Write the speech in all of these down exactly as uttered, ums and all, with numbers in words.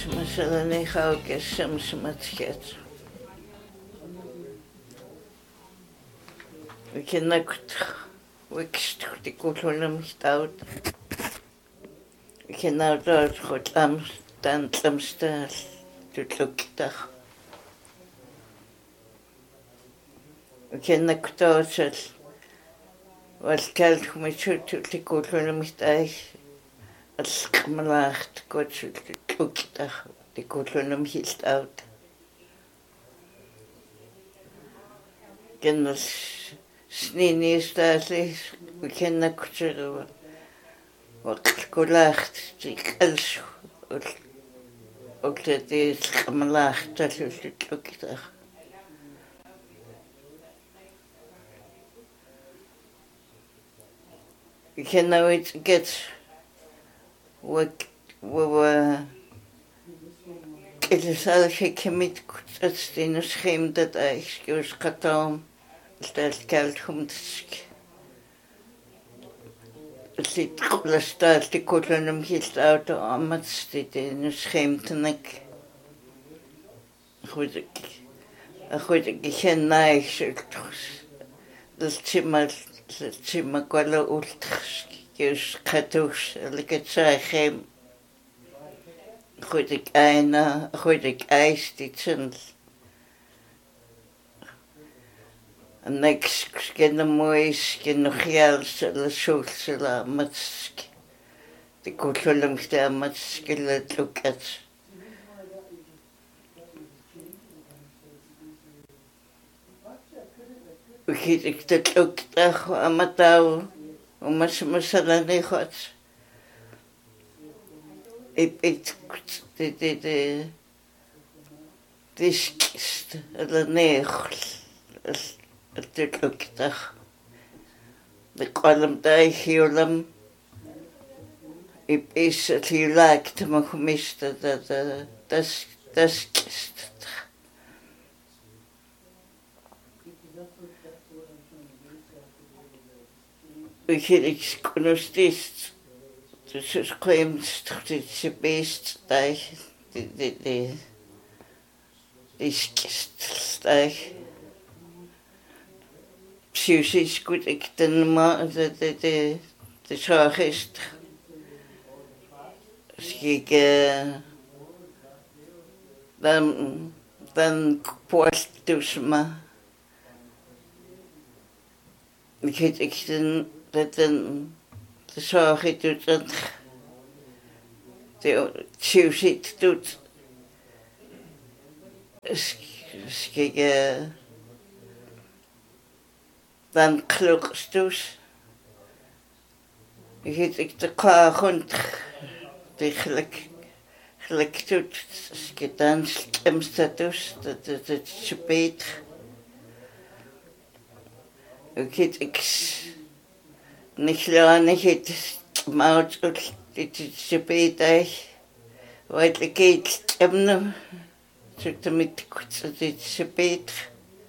مثلا نخاو كالشمس متكات وكنا كنت وكشت تقولوا لهم يتعود وكنا دور خد أمس تان تلمستال تتلوك تخ وكنا كنت أوصل والكالت مشو تقولوا لهم يتعود القملاخت كنت تتلوك تخ تقولوا لهم يتعود كنا سنين يستاهل وكنا كتير وقت كلاخت تيكلش وقت دي القملاخت تلوك تخ كنا ويتقت وك و كل سالفة كميت كنت نسخيم دات ايش كيوش قطعهم الكالتهم تسك اللي تقول استال تقول لهم هيلت اوتو اما تستيتي نسخيم تنك اخوذك اخوذك كان نايش التيما التيما قالا قلتخش كيوش قطوش اللي كتساي خيم اخوذك اينا اخوذك ايش تيتسنل نكس كنا مويس كنا خيال سلسول سلا متسك تقول لهم كتا متسك لا تلوكات وكيدك تتلوك تاخو اما تاو ومس مثلا نيخوت ابيت كت دي دي دي ديشكست الا نيخل تتلوك تاخ بقالم دايخي ولم يبقيش تيلاك تمخميش دا دا داس داس كست وكيريك سكونوستيست تسوس قيم تستخدي تسبيست دايخ دي دي دي ديشكست دايخ Precies goed, ik denk maar de de de de zorg is. Als ik dan dan post dus maar. Ik weet ik denk dat dan de zorg is doet dat de precies doet. Als als ik dan klukstus. Ik weet ik de kaarhond die gelijk gelijk doet. Als ik dan stemstatus dat dat het speet. Ik weet ik niet lang niet maar het dit speet echt. Wat ik eet stemmen. Zit er met dit speet.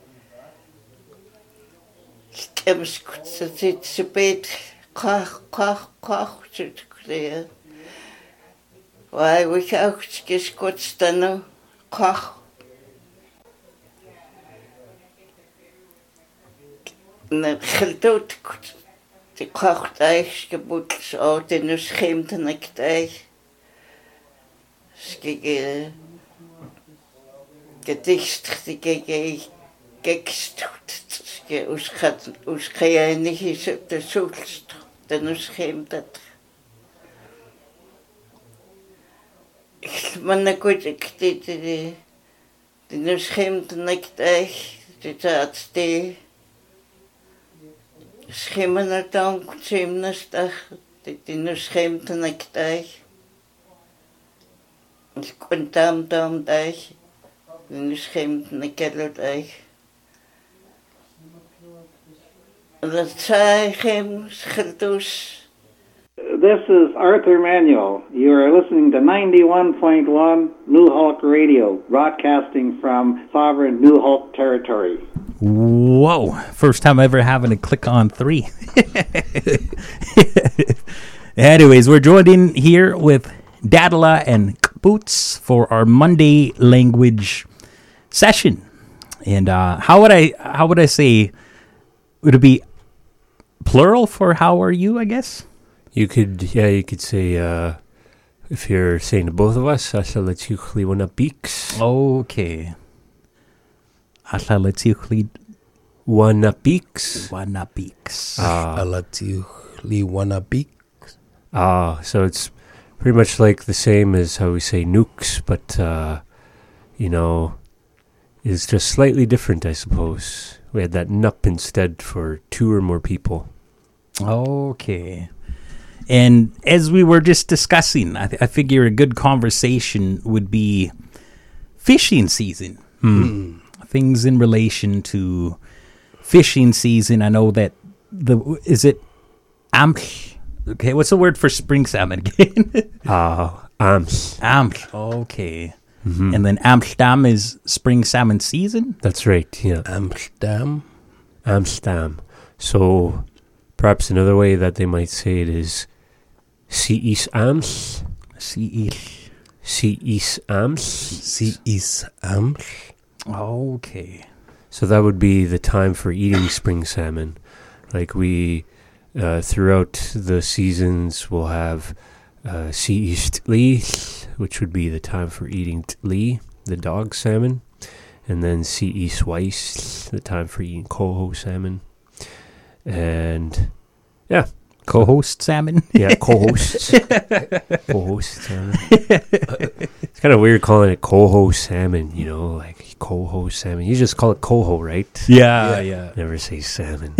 Stems zit ze beet, kach, kach, kach, zit kreeg. Waar we ook geskot staan, kach. En geldood, die kach thuis geboet, zo in de scheemte en ik thuis. Skik, gedicht, die kijk, gekst. Us gaat us ga je niet eens op de zoekst, dan us geen dat. Ik man ik goed ik dit die die us geen dan ik echt dit had die schimmen het dan schimmen dag dit die us geen dan ik echt. Ik kon tam tam echt die us geen dan ik het echt. This is Arthur Manuel. You are listening to ninety-one point one New Hulk Radio, broadcasting from sovereign New Hulk territory. Whoa, first time ever having to click on three. Anyways, we're joined in here with Dadala and boots for our Monday language session. And uh, how would I how would I say? Would it be plural for how are you? I guess. You could, yeah, you could say uh, if you're saying to both of us, asa letziuchli wana peaks. Okay. Asa letziuchli Wana peaks. wana peaks. Ah, Alatiuchli wanabik. ah, so it's pretty much like the same as how we say nukes, but uh, you know, it's just slightly different, I suppose. We had that nup instead for two or more people. Okay. And as we were just discussing, I, th- I figure a good conversation would be fishing season. Hmm. Things in relation to fishing season. I know that the is it amch. Okay, what's the word for spring salmon again? Ah, ams. Amch. Okay. Mhm. And then Amsterdam is spring salmon season. That's right, yeah. Amsterdam. Amsterdam. So perhaps another way that they might say it is Si is Ams. C E. Si is Ams. Si is am. Okay. So that would be the time for eating spring salmon. Like we, uh, throughout the seasons, will have uh, Si is Tli, which would be the time for eating Tli, the dog salmon. And then Si is Weiss, the time for eating coho salmon. And yeah. Co-host salmon. Yeah, co-hosts. co-host salmon. It's kind of weird calling it coho salmon, you know, like coho salmon. You just call it coho, right? Yeah, yeah. Never say salmon.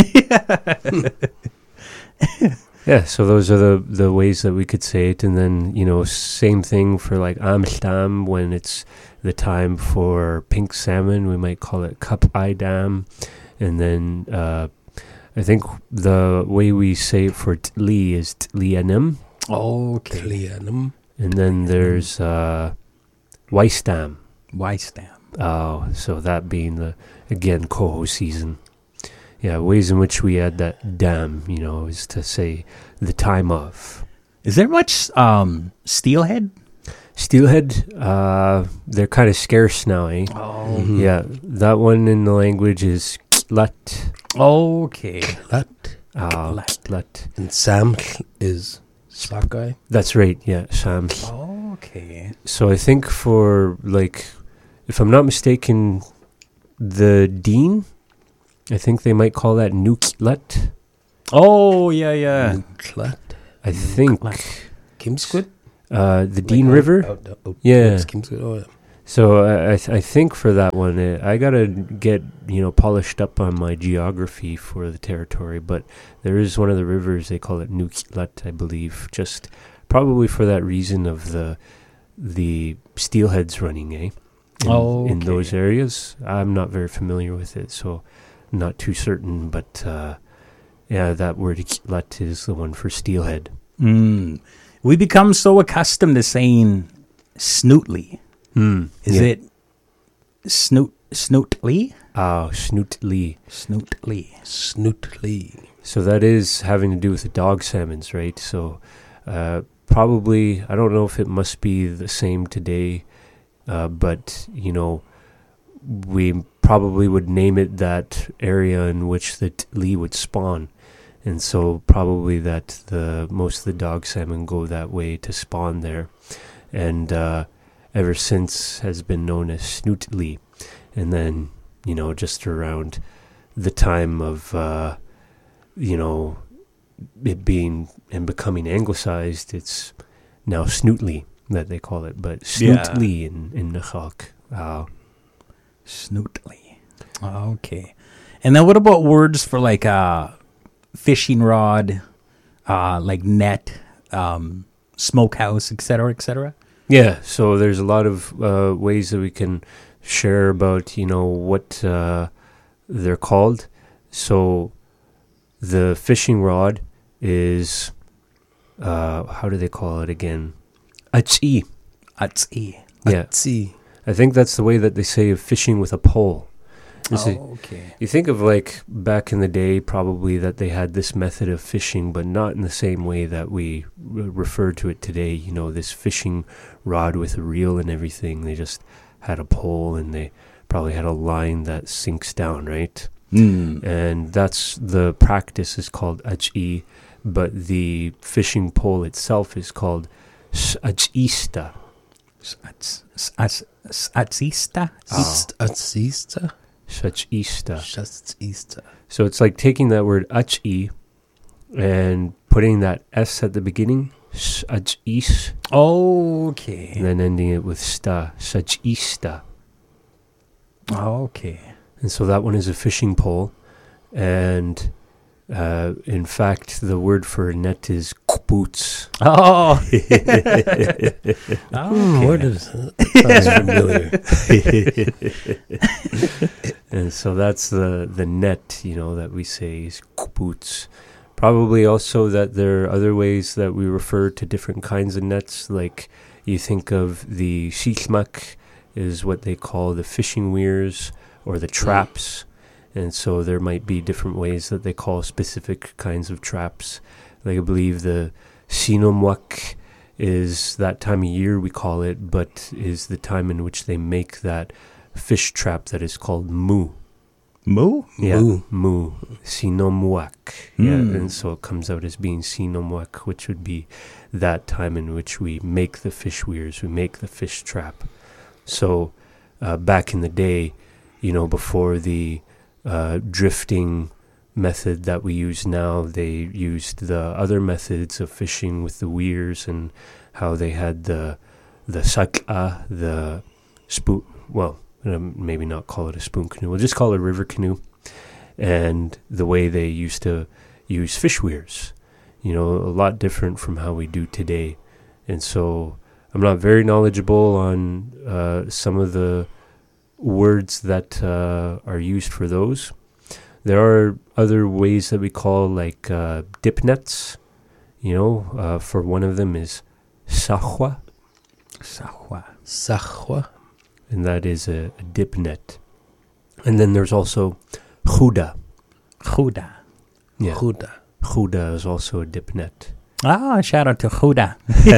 Yeah, so those are the, the ways that we could say it. And then, you know, same thing for like Amsterdam when it's the time for pink salmon. We might call it Cup Eye Dam. And then uh, I think the way we say it for Tli is Tlianem. Okay. Klianum. And then there's uh, Weissdam. Weissdam. Oh, so that being the, again, coho season. Yeah, ways in which we add that dam, you know, is to say the time of. Is there much um, steelhead? Steelhead, uh, they're kind of scarce now, eh? Oh. Mhm. Yeah, that one in the language is Ktlat. Okay. Lat. Uh, Ktlat. Ktlat. And Sam is Slakai. That's right, yeah, Shams. Okay. So I think for, like, if I'm not mistaken, the Dean, I think they might call that Nuklet. Oh, yeah, yeah. Klat. I think. Kimsquid? Uh, the Dean River. Oh, oh, oh, Yeah. it's Kimsquid. Oh, yeah. So I I, th- I think for that one, uh, I gotta get, you know, polished up on my geography for the territory. But there is one of the rivers, they call it Nuklet, I believe, just probably for that reason of the the steelheads running, eh? In, Oh, in okay. those areas. I'm not very familiar with it, so not too certain. But uh, yeah, that word Kitlet is the one for steelhead. Mm. We become so accustomed to saying snootly. Hmm. Is yeah. it snoot snootly? Ah, Snootly. Snootly. Snootly. So that is having to do with the dog salmons, right? So uh, probably, I don't know if it must be the same today, uh, but, you know, we probably would name it that area in which the Tli would spawn. And so probably that the most of the dog salmon go that way to spawn there. And uh, ever since has been known as Snootly. And then, you know, just around the time of, uh, you know, it being and becoming anglicized, it's now Snootly that they call it. But Snootly in, in Nahak. Uh, Snootly. Okay. And then what about words for like uh, fishing rod, uh, like net, um, smokehouse, et cetera, et cetera? Yeah, so there's a lot of uh, ways that we can share about, you know, what uh, they're called. So the fishing rod is, uh, how do they call it again? Achi. Atsi. Yeah, See. I think that's the way that they say of fishing with a pole. You see, Oh, okay. you think of like back in the day, probably that they had this method of fishing, but not in the same way that we re- refer to it today. You know, this fishing rod with a reel and everything. They just had a pole and they probably had a line that sinks down, right? Mm. And that's the practice is called achi, but the fishing pole itself is called achista. Atsista? East, That's Easter. Achista. Just Easter. So it's like taking that word achi and putting that s at the beginning, achis, Okay. and then ending it with sta, achista. Okay. And so that one is a fishing pole, and uh, in fact, the word for a net is boots. Oh. Hmm, where okay. does that sounds familiar? And so that's the, the net, you know, that we say is boots. Probably also that there are other ways that we refer to different kinds of nets, like you think of the shikmak is what they call the fishing weirs or the traps. And so there might be different ways that they call specific kinds of traps. Like I believe the sinomwak is that time of year we call it, but is the time in which they make that fish trap that is called mu. Moo? Yeah, Mu. mu. Sinomwak. Yeah, Mm. and so it comes out as being sinomwak, which would be that time in which we make the fish weirs, we make the fish trap. So uh, back in the day, you know, before the uh, drifting method that we use now, they used the other methods of fishing with the weirs and how they had the the sak'a, the spoon, well, um, maybe not call it a spoon canoe, we'll just call it a river canoe, and the way they used to use fish weirs, you know, a lot different from how we do today. And so I'm not very knowledgeable on uh, some of the words that uh, are used for those. There are other ways that we call like uh, dip nets, you know, uh, for one of them is sahwa, Sahwa. Sahwa. and that is a, a dip net. And then there's also huda. Huda. Yeah, Huda. huda is also a dip net. Ah, shout out to Huda.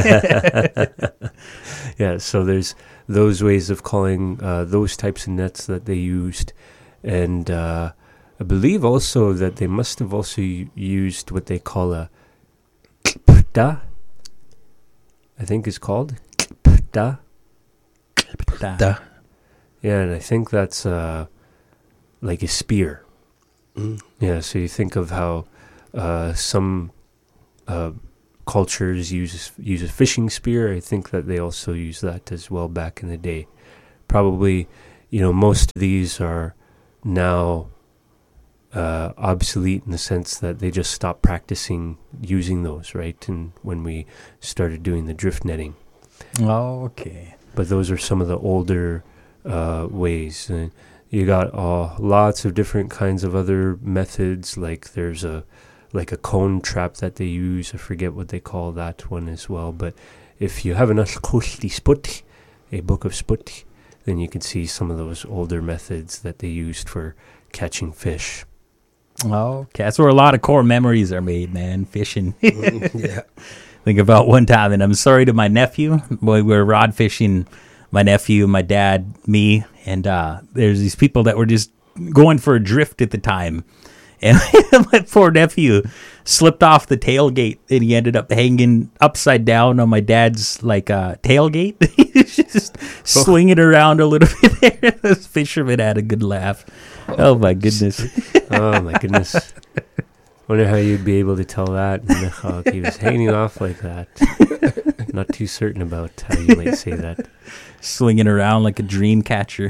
Yeah, so there's those ways of calling uh, those types of nets that they used. And uh, I believe also that they must have also u- used what they call a kpda, I think it's called. Kpda. Da. Yeah, and I think that's uh, like a spear. Mm. Yeah, so you think of how uh, some uh, cultures use use a fishing spear. I think that they also use that as well back in the day. Probably, you know, most of these are now uh, obsolete in the sense that they just stopped practicing using those, right? And when we started doing the drift netting. Okay. But those are some of the older uh, ways. And you got uh, lots of different kinds of other methods. Like there's a like a cone trap that they use. I forget what they call that one as well. But if you have an Ashkoshti Sput, a book of Sput, then you can see some of those older methods that they used for catching fish. Okay. That's where a lot of core memories are made, man. Fishing. Yeah. Think about one time, and I'm sorry to my nephew. Boy, we were rod fishing, my nephew, my dad, me, and uh, there's these people that were just going for a drift at the time. And my poor nephew slipped off the tailgate, and he ended up hanging upside down on my dad's like uh, tailgate. He was just swinging around a little bit there. This fisherman had a good laugh. Oh my goodness! Oh my goodness. Wonder how you'd be able to tell that. And he was hanging off like that. Not too certain about how you might say that. Swinging around like a dream catcher.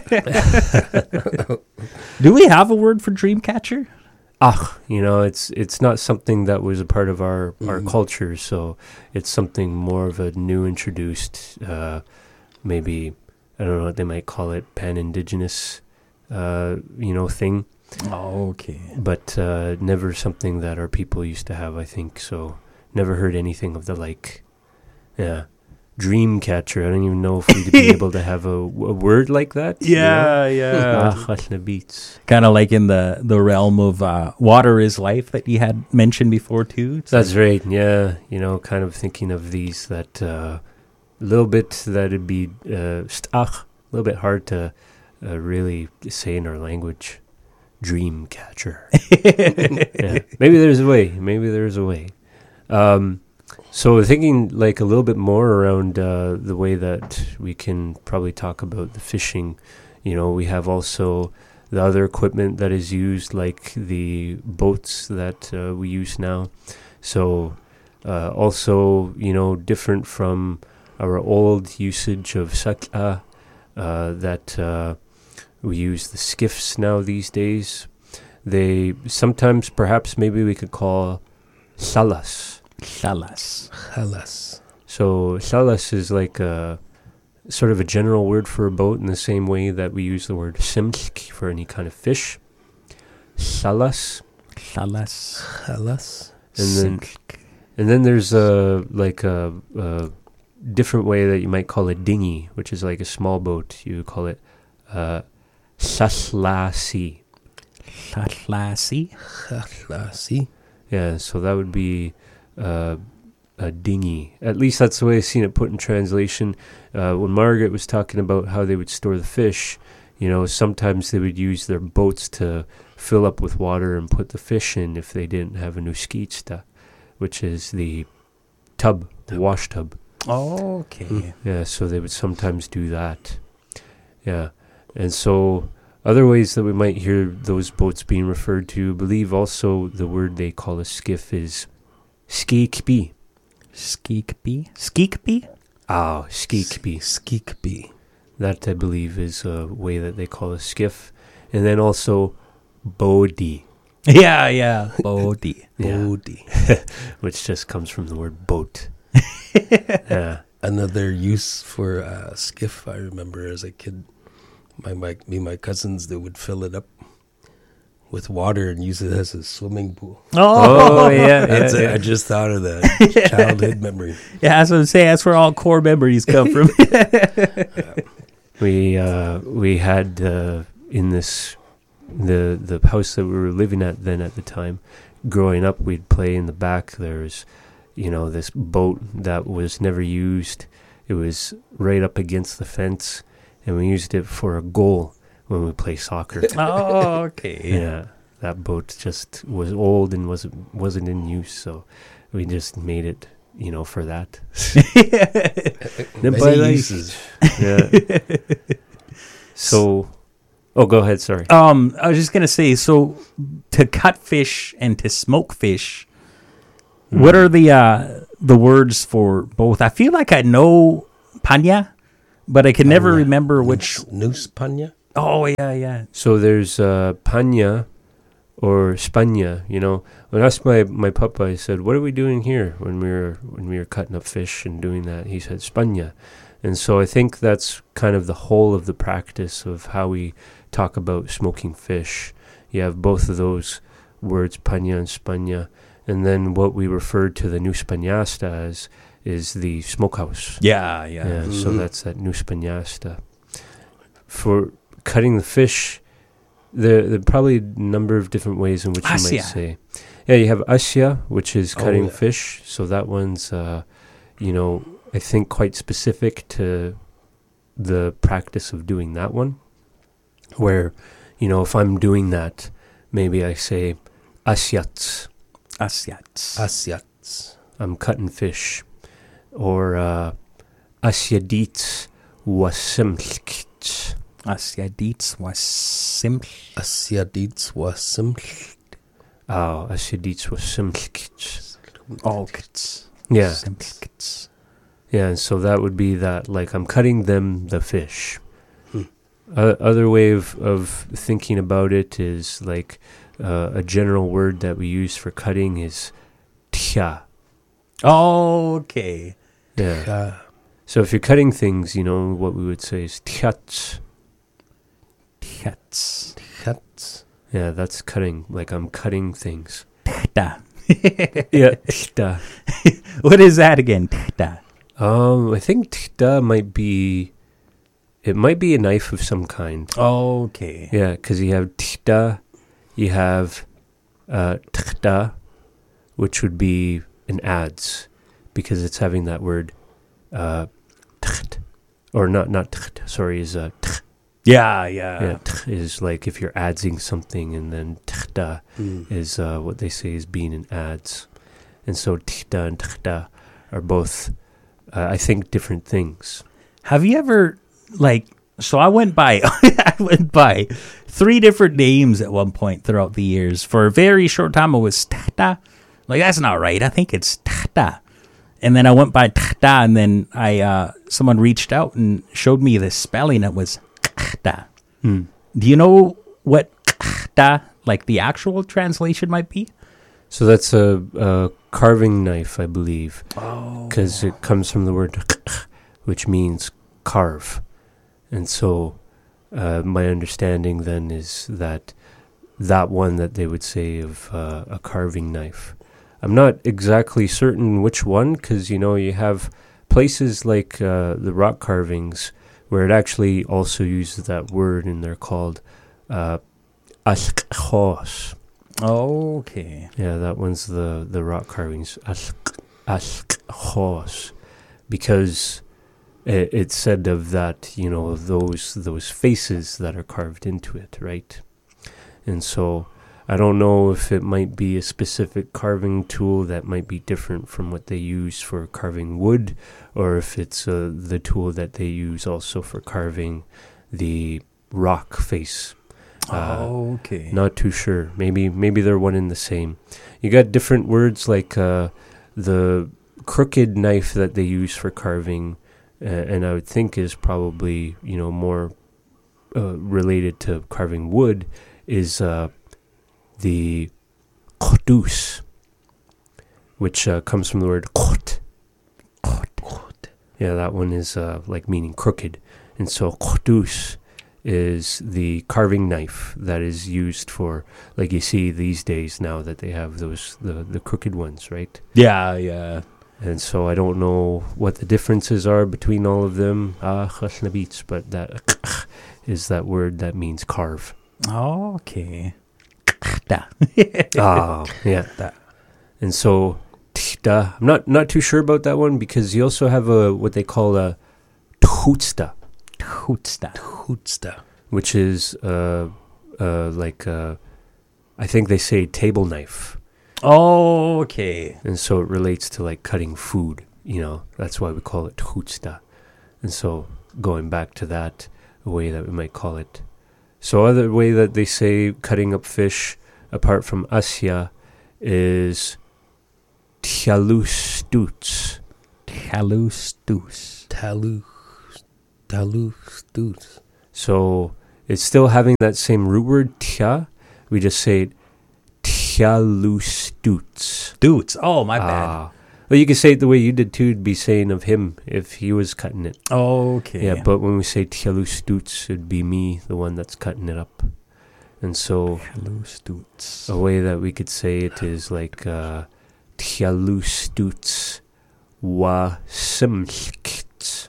Do we have a word for dream catcher? Ah, you know, it's it's not something that was a part of our, our Mm. culture, so it's something more of a new introduced, uh, maybe, I don't know what they might call it, pan-indigenous, uh, you know, thing. Okay. But uh, never something that our people used to have, I think. So never heard anything of the like. Yeah. dream catcher. I don't even know if we'd be able to have a, a word like that. Yeah, yeah. Ah, beats. Kind of like in the, the realm of uh, water is life that you had mentioned before, too. It's That's right, yeah. You know, kind of thinking of these that a uh, little bit that it'd be uh, stach, a little bit hard to uh, really say in our language. Dream catcher. Yeah. Maybe there's a way. Maybe there's a way. Um, so thinking like a little bit more around uh, the way that we can probably talk about the fishing. You know, we have also the other equipment that is used, like the boats that uh, we use now. So uh, also, you know, different from our old usage of sak'a, uh, that uh, we use the skiffs now these days. They sometimes, perhaps, maybe we could call salas. Salas. Halas. So salas is like a sort of a general word for a boat in the same way that we use the word simsk for any kind of fish. Salas. Salas. Halas. And then, and then there's a like a, a different way that you might call a dinghy, which is like a small boat. You call it uh, saslasi. Saslasi. Halasi. Yeah, so that would be uh, a dinghy. At least that's the way I've seen it put in translation. Uh, when Margaret was talking about how they would store the fish, you know, sometimes they would use their boats to fill up with water and put the fish in if they didn't have a nuskitsta, which is the tub, the wash tub. Okay. Mm. Yeah, so they would sometimes do that. Yeah, and so other ways that we might hear those boats being referred to, I believe also the word they call a skiff is skikbi. Skeekby. Skeekby? Ah, skikbi. Skeekby. That, I believe, is a way that they call a skiff. And then also bodhi, Yeah, yeah. Bodhi. Yeah. Bodhi. which just comes from the word boat. Yeah. Another use for a skiff, I remember as a kid, my, my me and my cousins, they would fill it up with water and use it as a swimming pool. Oh, yeah, That's yeah, it. yeah. I just thought of that childhood memory. Yeah, that's what I'm saying. That's where all core memories come from. We uh, we had uh, in this the the house that we were living at then at the time. Growing up, we'd play in the back. There's, you know, this boat that was never used. It was right up against the fence, and we used it for a goal when we play soccer. Oh, okay. Yeah, that boat just was old and wasn't wasn't in use, so we just made it, you know, for that. Many uses. Yeah. So, oh, go ahead. Sorry. Um, I was just gonna say, so to cut fish and to smoke fish, what are the uh, the words for both? I feel like I know panya, but I can never Panya. remember which. Noose, noose panya? Oh yeah, yeah. So there's uh, panya or spanya. You know, when I asked my my papa, I said, "What are we doing here?" When we were when we were cutting up fish and doing that, he said spanya, and so I think that's kind of the whole of the practice of how we talk about smoking fish. You have both of those words, panya and spanya, and then what we refer to the nuspanyasta as is the smokehouse. Yeah, yeah. Yeah, so Mhm. that's that nuspanyasta. For cutting the fish, there there are probably a number of different ways in which you Asya. might say. Yeah, you have asya, which is Oh, cutting yeah. fish. So that one's, uh, you know, I think quite specific to the practice of doing that one. Where, you know, if I'm doing that, maybe I say asyats, Asyats. Asyats. I'm cutting fish. Or uh, asyadits wasimlkits. Asyadits was simple. Asyadits wasiml. Oh, asyadits wasimlkits. Alkits. Yeah. Simplekits. Yeah, and so that would be that, like, I'm cutting them the fish. Hmm. Uh, other way of, of thinking about it is, like, uh, a general word that we use for cutting is tja. Okay. Yeah. Ah, So if you're cutting things, you know, what we would say is tjats. Tjats. Hats. Yeah, that's cutting. Like, I'm cutting things. Tjta. Yeah, tja. What is that again? Tjta. Um, I think tda might be, it might be a knife of some kind. Okay. Yeah, because you have tda, you have uh, tda, which would be an adze, because it's having that word, uh, tcht, or not, not tcht, sorry, is uh, tch. Yeah, yeah. Yeah, tch is like if you're adzing something, and then tda Mm. is uh, what they say is being an adze. And so tda and tda are both, uh, I think, different things. Have you ever, like, so I went by, I went by three different names at one point throughout the years. For a very short time, it was tata. Like, that's not right. I think it's tata. And then I went by tata, and then I, uh, someone reached out and showed me the spelling. It was tata. Hmm. Do you know what tata, like the actual translation might be? So that's a, a carving knife, I believe, Oh. because it comes from the word which means carve. And so uh, my understanding then is that that one that they would say of uh, a carving knife. I'm not exactly certain which one, because, you know, you have places like uh, the rock carvings where it actually also uses that word, and they're called uh, ashkhos. Okay. Yeah, that one's the, the rock carvings, ashk, ashkhos, because it, it's said of that, you know, those those faces that are carved into it, right? And so I don't know if it might be a specific carving tool that might be different from what they use for carving wood, or if it's uh, the tool that they use also for carving the rock face. Uh, okay. Not too sure. Maybe maybe they're one and the same. You got different words like uh, the crooked knife that they use for carving, uh, and I would think is probably, you know, more uh, related to carving wood, is uh, the qudus, which uh, comes from the word qut. Yeah, that one is uh, like meaning crooked. And so qudus is the carving knife that is used for, like you see these days now that they have those, the, the crooked ones, right? Yeah, yeah. And so I don't know what the differences are between all of them, ah, khashnabits, but that is that word that means carve. Okay. Ah, yeah, that. And so, tda, I'm not not too sure about that one, because you also have a what they call a tchutsta, Hootsta. Hootsta. which is uh, uh, like uh, I think they say table knife, Okay. and so it relates to like cutting food. You know, that's why we call it tchutsta. And so going back to that, a way that we might call it. So other way that they say cutting up fish, apart from asya, is tialustuts. Talustus. Talu. Talu. Stoots. So it's still having that same root word, tia. We just say it tialustuts. Dudes. Oh, my bad. Ah. Well, you could say it the way you did too, it'd be saying of him if he was cutting it. Okay. Yeah, but when we say tialustuts, it'd be me, the one that's cutting it up. And so Talustus. a way that we could say it is like uh, tialustuts wa simskits.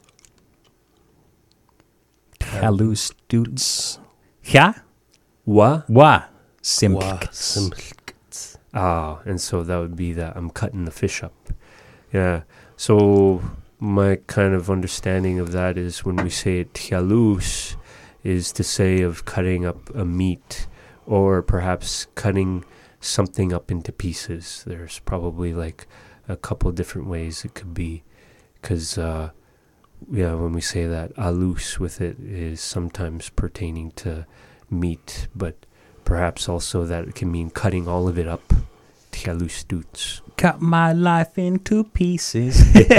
Talustus. Yeah? Wa? Wa. Wa. Simkits. Simkits. Ah, and so that would be that I'm cutting the fish up. Yeah. So my kind of understanding of that is when we say tialus is to say of cutting up a meat, or perhaps cutting something up into pieces. There's probably like a couple different ways it could be, because uh, yeah, when we say that, alus with it is sometimes pertaining to meat, but perhaps also that it can mean cutting all of it up. Tialustuts. Cut my life into pieces.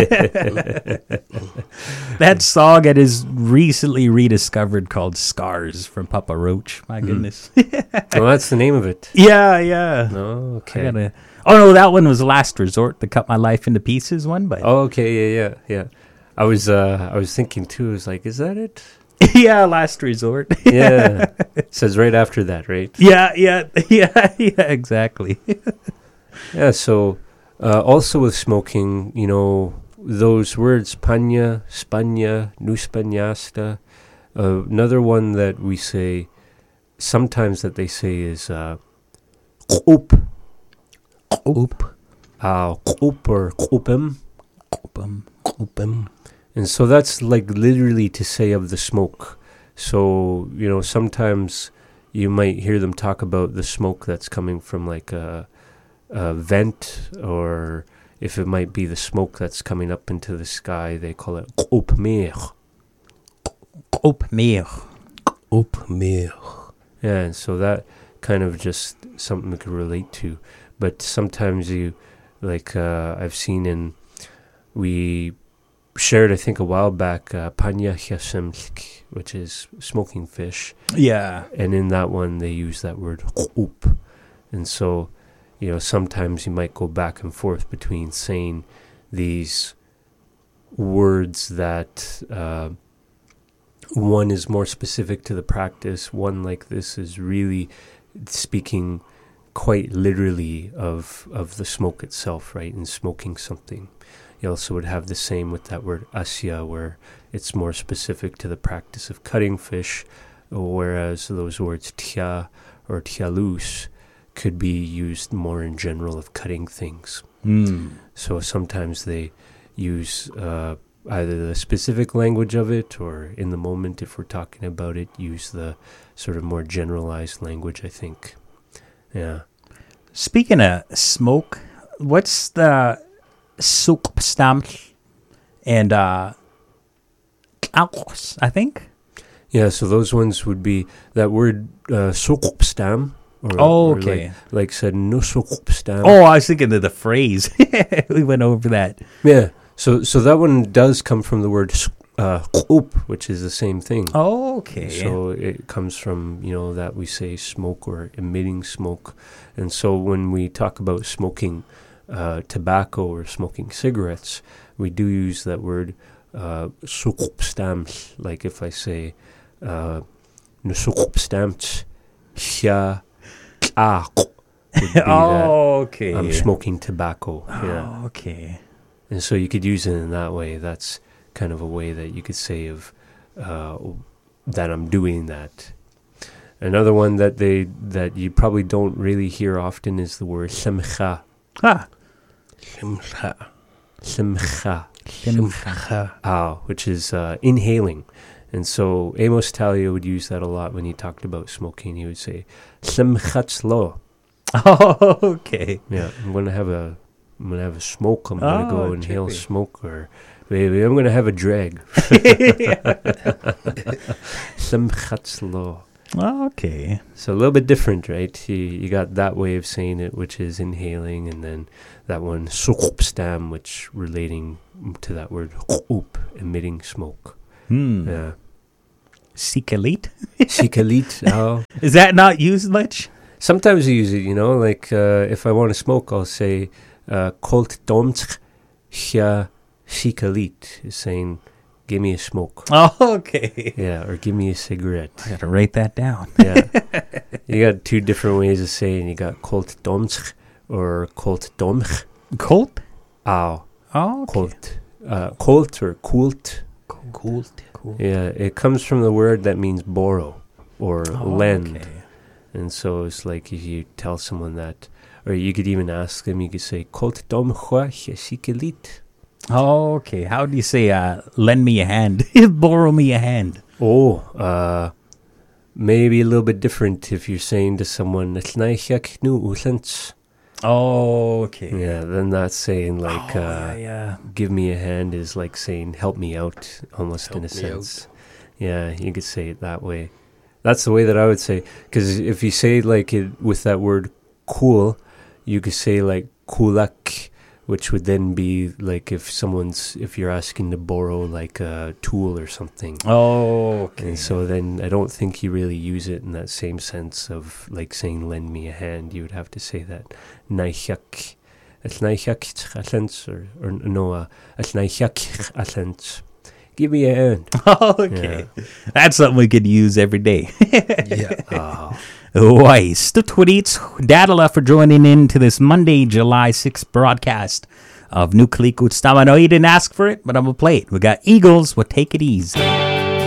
That song that is recently rediscovered called Scars from Papa Roach. My goodness. Well, that's the name of it. Yeah, yeah. Oh, I okay. gotta, oh, no, that one was Last Resort, the Cut My Life into Pieces one. But Oh, okay, yeah, yeah, yeah. I was, uh, I was thinking too. I was like, is that it? yeah, Last Resort. Yeah, it says right after that, right? yeah, yeah, yeah, yeah, exactly. Yeah. So, uh, also with smoking, you know, those words, panya, spanya, nuspanyasta. Uh, another one that we say, sometimes that they say is uh, oop. Oop. Uh, oop or oopim. Oopum. Oopum. And so that's like literally to say of the smoke. So, you know, sometimes you might hear them talk about the smoke that's coming from like a, a vent, or if it might be the smoke that's coming up into the sky, they call it oopmeer. Oopmeer. Oopmeer. Yeah, and so that kind of just something we could relate to. But sometimes you, like uh, I've seen in, we shared, I think a while back, uh, panya hyasemsk, which is smoking fish. Yeah. And in that one, they use that word oop. And so, you know, sometimes you might go back and forth between saying these words that uh, one is more specific to the practice. One like this is really speaking quite literally of of the smoke itself, right? And smoking something. You also would have the same with that word asya, where it's more specific to the practice of cutting fish, whereas those words tia or tialus could be used more in general of cutting things. Mm. So sometimes they use uh, either the specific language of it, or in the moment, if we're talking about it, use the sort of more generalized language, I think. Yeah. Speaking of smoke, what's the sukpstam and uh, I think? Yeah, so those ones would be that word uh, sukpstam. Or, Oh, or okay. like, like said, no sukpstam. Oh, I was thinking of the phrase. We went over that. Yeah. So so that one does come from the word uh, oop, which is the same thing. Oh, okay. So it comes from, you know, that we say smoke or emitting smoke. And so when we talk about smoking uh, tobacco or smoking cigarettes, we do use that word uh, sukpstam. Like if I say uh, nusukpstam hya ah would be that Oh, okay. I'm smoking tobacco. Yeah. Oh, okay. And so you could use it in that way. That's kind of a way that you could say of uh, that I'm doing that. Another one that they that you probably don't really hear often is the word simcha. Ah. Simcha. Simcha. Simcha. Ah, which is uh, inhaling. And so Amos Talia would use that a lot when he talked about smoking. He would say, Simchatzlo. Oh, okay. Yeah, I'm going to have a I'm gonna have a smoke. I'm gonna Oh, go inhale trippy. smoke, or maybe I'm gonna have a drag. Simchatzlo. Oh, okay. So a little bit different, right? You, you got that way of saying it, which is inhaling, and then that one sukpstam, which relating to that word oop, emitting smoke. Hmm. Yeah. Sikalit? Sikalit. Oh. Is that not used much? Sometimes I use it, you know, like uh, if I want to smoke, I'll say Colt domtch hya sikalit, is saying, give me a smoke. Oh, okay. Yeah, or give me a cigarette. I gotta write that down. Yeah. You got two different ways of saying. You got Colt domtch or Colt domch. Colt? Ow. Oh, okay. Colt. Uh, Colt or kult. Cool. Cool. Yeah, it comes from the word that means borrow or Oh, lend. okay. And so it's like if you tell someone that, or you could even ask them, you could say, Colt domchwa hesikelit. Oh, okay. How do you say, uh, lend me a hand? Borrow me a hand. Oh, uh, maybe a little bit different if you're saying to someone, "Etnaichak nu utlents." Oh, okay. Yeah, then that's saying like, oh, uh, yeah. give me a hand is like saying, help me out, almost Help in a me sense. Yeah, you could say it that way. That's the way that I would say, because if you say like it with that word cool, you could say like kulak, which would then be like if someone's, if you're asking to borrow like a tool or something. Oh, okay. And so then I don't think you really use it in that same sense of like saying lend me a hand. You would have to say that naihak, it's naihak atlents, or or no, uh, it's naihak atlents. Give me a hand. Okay. Yeah. That's something we could use every day. Yeah. Oh. Weiss, the tweets, Dadala for joining in to this Monday, July sixth broadcast of Nuclear Stama. I know you didn't ask for it, but I'm going to play it. We got Eagles with Take It Easy.